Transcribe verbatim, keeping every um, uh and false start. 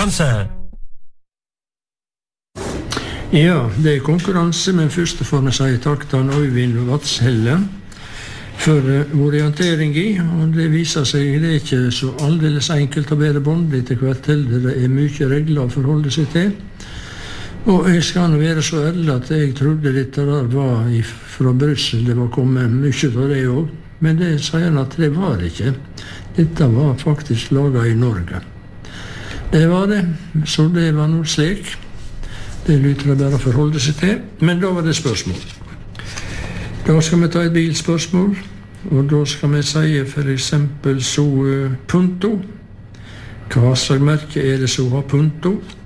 konkurranse. Ja, det er konkurranse, men først får vi si takk til Øyvind Vatshelle for orientering i, og det viser seg det er ikke så aldeles enkelt å bære bånd etter hvert heller. Det er mye regler å forholde seg til. Og jeg skal nå være så ærlig at jeg trodde dette der var fra Brussel, det var kommet mye av det også, men det sier han at det var det ikke. Dette var faktisk laget i Norge. Det var det, så det var noe slik. Det lytter jeg bare å forholde seg til, men da var det spørsmål. Da skal vi ta et bilspørsmål, og da skal vi si for eksempel så uh, Punto. Hva slags merke er det som har Punto?